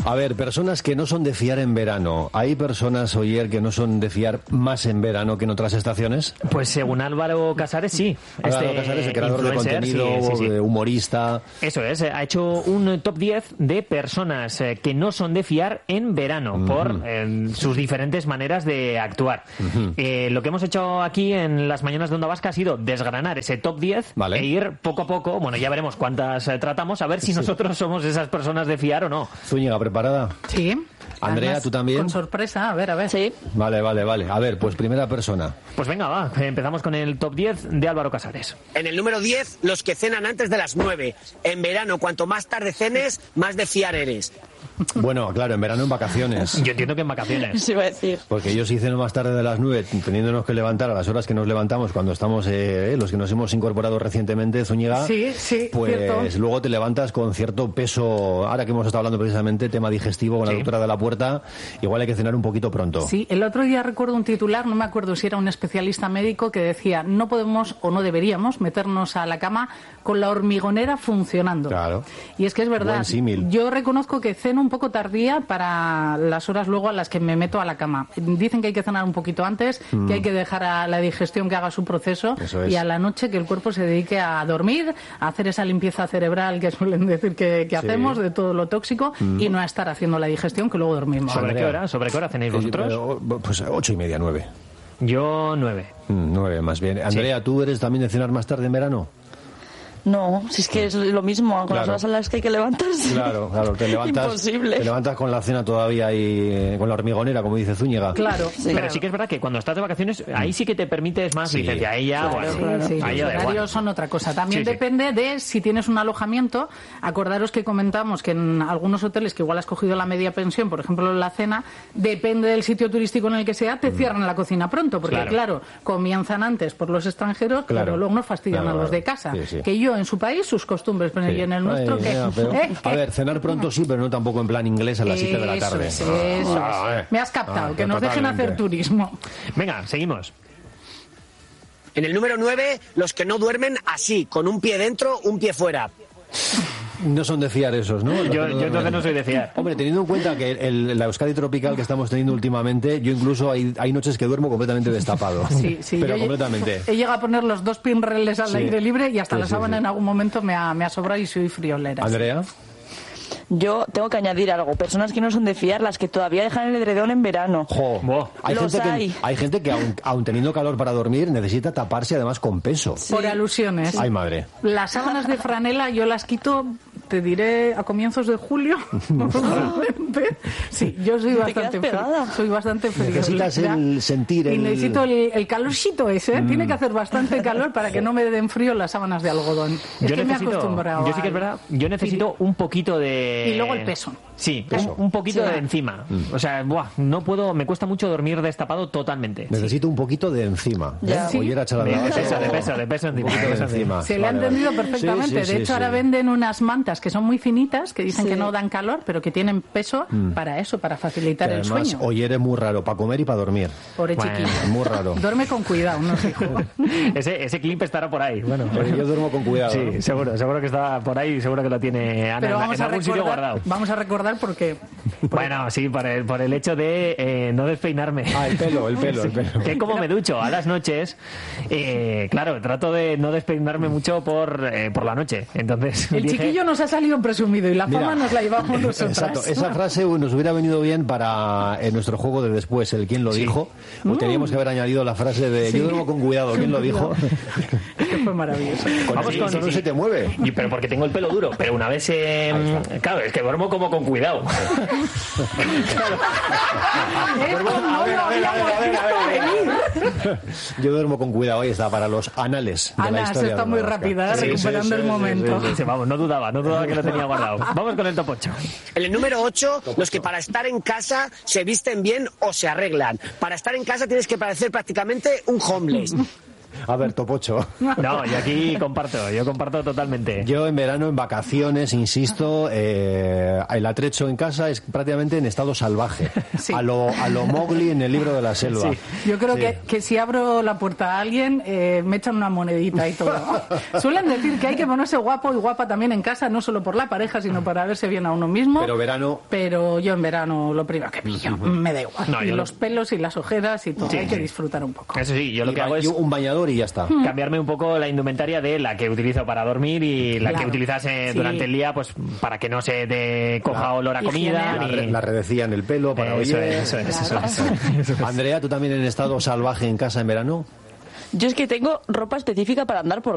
A ver, personas que no son de fiar en verano. ¿Hay personas, Oyer, que no son de fiar más en verano que en otras estaciones? Pues según Álvaro Casares, sí. Álvaro Casares, el creador de contenido, sí. Humorista. Eso es, ha hecho un top 10 de personas que no son de fiar en verano por sus diferentes maneras de actuar. Lo que hemos hecho aquí en las mañanas de Onda Vasca ha sido desgranar ese top 10 e ir poco a poco, bueno, ya veremos cuántas tratamos, a ver si nosotros somos esas personas de fiar o no. Zúñiga, ¿preparada? Sí. Andrea, además, ¿tú también? Con sorpresa, a ver. Sí. Vale. A ver, pues primera persona. Pues venga, va, empezamos con el top 10 de Álvaro Casares. En el número 10, los que cenan antes de las 9. En verano, cuanto más tarde cenes, más de fiar eres. Bueno, claro, en verano en vacaciones. Yo entiendo que en vacaciones. Se iba a decir. Porque yo sí ceno más tarde de las 9, teniéndonos que levantar a las horas que nos levantamos cuando estamos, los que nos hemos incorporado recientemente, Zúñiga. Sí, pues cierto. luego te levantas con cierto peso. Ahora que hemos estado hablando precisamente tema digestivo con la doctora de la Puerta, igual hay que cenar un poquito pronto. Sí, el otro día recuerdo un titular, no me acuerdo si era un especialista médico, que decía, no podemos o no deberíamos meternos a la cama con la hormigonera funcionando. Claro. Y es que es verdad. Buen símil. Yo reconozco que ceno un poco tardía para las horas luego a las que me meto a la cama. Dicen que hay que cenar un poquito antes, que hay que dejar a la digestión que haga su proceso y a la noche que el cuerpo se dedique a dormir, a hacer esa limpieza cerebral que suelen decir que hacemos de todo lo tóxico y no a estar haciendo la digestión que luego dormimos. ¿Sobre qué hora cenáis vosotros? Pues 8:30, 9. Yo 9. 9 más bien. Andrea, ¿tú eres también de cenar más tarde en verano? No, si es que es lo mismo, con las horas a las que hay que levantarse. Claro, te levantas. Imposible. Te levantas con la cena todavía y con la hormigonera, como dice Zúñiga. Claro. Sí. Pero sí que es verdad que cuando estás de vacaciones, ahí sí que te permites más licencia. Ahí ya, Los horarios son otra cosa. También depende de si tienes un alojamiento. Acordaros que comentamos que en algunos hoteles que igual has cogido la media pensión, por ejemplo la cena, depende del sitio turístico en el que sea, te cierran la cocina pronto, porque claro comienzan antes por los extranjeros, pero luego nos fastidian a los de casa. Que yo en su país sus costumbres, pero yo en el nuestro a ver, cenar pronto sí, pero no tampoco en plan inglés a las 7 de la tarde. Eso es. Me has captado, que nos dejen hacer turismo. Venga, seguimos. En el número 9, los que no duermen así, con un pie dentro, un pie fuera. No son de fiar esos, ¿no? Yo entonces no soy de fiar. Hombre, teniendo en cuenta que la Euskadi tropical que estamos teniendo últimamente, yo incluso hay noches que duermo completamente destapado. Sí, pero completamente. He llegado a poner los 2 pinreles al aire libre y hasta la sábana en algún momento me ha sobrado y soy friolera. ¿Andrea? Yo tengo que añadir algo. Personas que no son de fiar, las que todavía dejan el edredón en verano. Hay gente que aun teniendo calor para dormir, necesita taparse además con peso. Por alusiones. Ay, madre. Las sábanas de franela yo las quito, te diré, a comienzos de julio. Sí, yo soy bastante feliz. Necesitas sentir y necesito el calorcito ese. Tiene que hacer bastante calor para que no me den frío las sábanas de algodón. Es que me he acostumbrado. Yo sí que es verdad, yo necesito un poquito de... Y luego el peso. Sí, un poquito de encima. O sea, no puedo, me cuesta mucho dormir destapado totalmente. Necesito un poquito de encima. De peso encima. Se le ha entendido perfectamente. De hecho, ahora venden unas mantas que son muy finitas, que dicen que no dan calor, pero que tienen peso para eso, para facilitar el sueño. Oyer es muy raro, para comer y para dormir. Pobre chiquillo. Muy raro. Duerme con cuidado, no sé. Ese clip estará por ahí. Bueno, yo duermo con cuidado. Sí, seguro que está por ahí, seguro que lo tiene Ana en algún sitio guardado. Vamos a recordar porque... Bueno, sí, por el hecho de no despeinarme. El pelo. Que como me ducho a las noches, claro, trato de no despeinarme mucho por la noche. Entonces el chiquillo nos ha salido presumido y la fama nos la llevamos nosotras. Exacto, esa frase nos hubiera venido bien para nuestro juego de después, el quién lo dijo. Teníamos que haber añadido la frase de yo duermo con cuidado, ¿quién lo dijo? Que fue maravilloso. Vamos con eso no se te mueve. Pero porque tengo el pelo duro, pero una vez claro, es que duermo como con cuidado. Yo duermo con cuidado, ahí está, para los anales de la historia. Está muy rápida, recuperando el momento. Sí, vamos, no dudaba que lo tenía guardado. Vamos con el top 8. En el número 8, los que para estar en casa se visten bien o se arreglan. Para estar en casa tienes que parecer prácticamente un homeless. A ver, Topocho. No, yo aquí comparto totalmente. Yo en verano, en vacaciones, insisto, el atrecho en casa es prácticamente en estado salvaje. Sí. A lo Mowgli en el libro de la selva. Sí. Yo creo que si abro la puerta a alguien, me echan una monedita y todo. Suelen decir que hay que ponerse guapo y guapa también en casa, no solo por la pareja, sino para verse bien a uno mismo. Pero yo en verano, lo primero que pillo, me da igual. No, y los pelos y las ojeras y todo. Sí, hay que sí. disfrutar un poco. Eso sí, yo lo que hago es un bañador y ya está. cambiarme un poco la indumentaria de la que utilizo para dormir y la que Claro. utilizas Sí. durante el día, pues para que no se te coja olor a comida. Higiene. La redecía en el pelo para Eso oír. es. Andrea, ¿tú también en estado salvaje en casa en verano? Yo es que tengo ropa específica para andar por